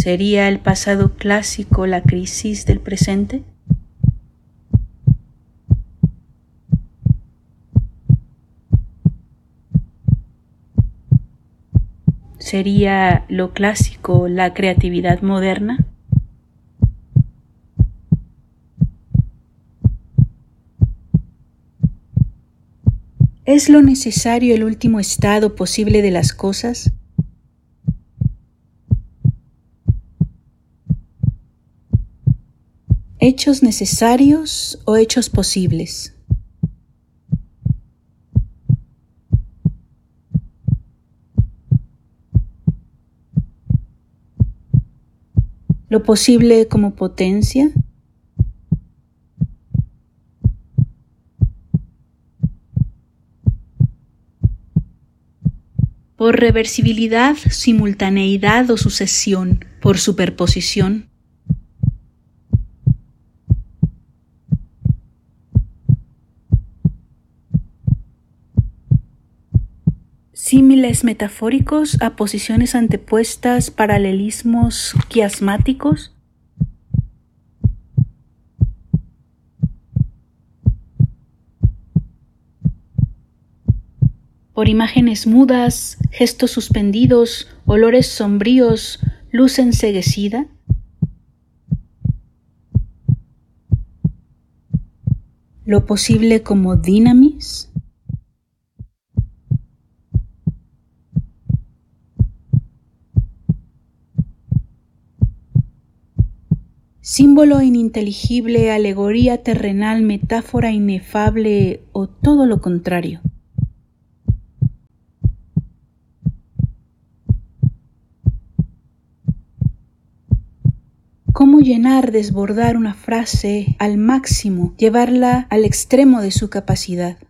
¿Sería el pasado clásico la crisis del presente? ¿Sería lo clásico la creatividad moderna? ¿Es lo necesario el último estado posible de las cosas? ¿Hechos necesarios o hechos posibles? ¿Lo posible como potencia? ¿Por reversibilidad, simultaneidad o sucesión? ¿Por superposición? ¿Símiles metafóricos a posiciones antepuestas, paralelismos quiasmáticos? ¿Por imágenes mudas, gestos suspendidos, olores sombríos, luz enceguecida? ¿Lo posible como dinamis? ¿Símbolo ininteligible, alegoría terrenal, metáfora inefable o todo lo contrario? ¿Cómo llenar, desbordar una frase al máximo, llevarla al extremo de su capacidad?